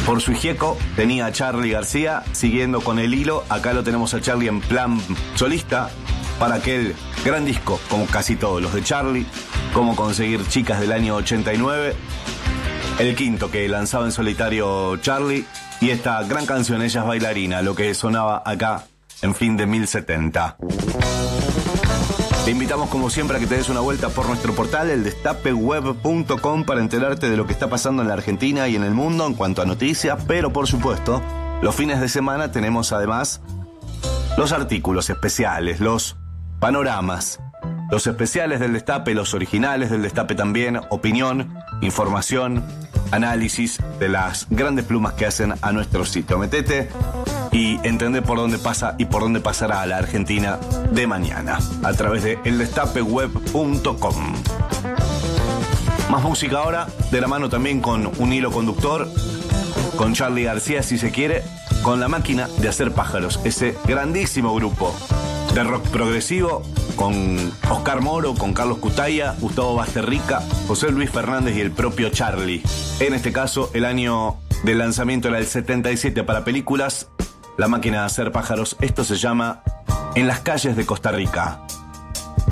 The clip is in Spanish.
Por su hijieco tenía a Charly García, siguiendo con el hilo, acá lo tenemos a Charly en plan solista, para aquel gran disco, como casi todos los de Charly, Cómo conseguir chicas del año 89, el quinto que lanzaba en solitario Charly, y esta gran canción, Ella es bailarina, lo que sonaba acá en fin de 1070. Te invitamos como siempre a que te des una vuelta por nuestro portal, eldestapeweb.com, para enterarte de lo que está pasando en la Argentina y en el mundo en cuanto a noticias, pero por supuesto, los fines de semana tenemos además los artículos especiales, los panoramas, los especiales del Destape, los originales del Destape también, opinión, información, análisis de las grandes plumas que hacen a nuestro sitio. Metete y entender por dónde pasa y por dónde pasará la Argentina de mañana a través de eldestapeweb.com. Más música ahora, de la mano también con un hilo conductor, con Charly García si se quiere, con La Máquina de Hacer Pájaros, ese grandísimo grupo de rock progresivo con Oscar Moro, con Carlos Cutaya, Gustavo Basterrica, José Luis Fernández y el propio Charly. En este caso, el año del lanzamiento era el 77 para películas. La Máquina de Hacer Pájaros, esto se llama En las calles de Costa Rica.